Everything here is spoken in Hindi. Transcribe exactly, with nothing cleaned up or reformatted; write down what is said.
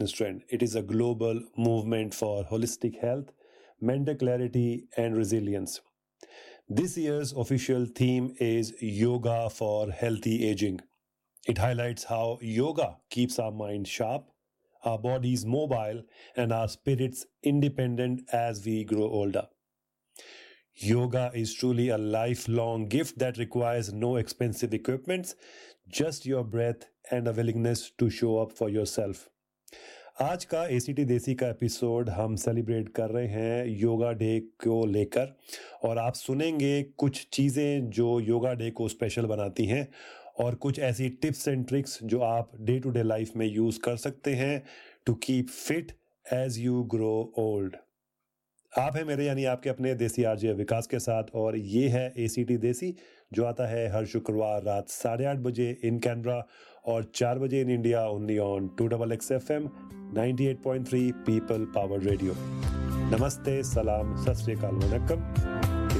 fitness trend. It is a global movement for holistic health, mental clarity, and resilience. This year's official theme is Yoga for Healthy Aging. It highlights how yoga keeps our mind sharp, our bodies mobile, and our spirits independent as we grow older. Yoga is truly a lifelong gift that requires no expensive equipment, just your breath and a willingness to show up for yourself. आज का एसीटी देसी का एपिसोड हम सेलिब्रेट कर रहे हैं योगा डे को लेकर, और आप सुनेंगे कुछ चीज़ें जो योगा डे को स्पेशल बनाती हैं और कुछ ऐसी टिप्स एंड ट्रिक्स जो आप डे टू डे लाइफ में यूज़ कर सकते हैं to keep fit as you grow old. आप हैं मेरे यानी आपके अपने देसी आरजे विकास के साथ, और ये है एसीटी देसी जो आता है हर शुक्रवार रात साढ़े आठ बजे इन कैनबरा और चार बजे in India, only on to double x F M ninety eight point three people power radio. नमस्ते, सलाम, सत श्री अकाल, वनक्कम।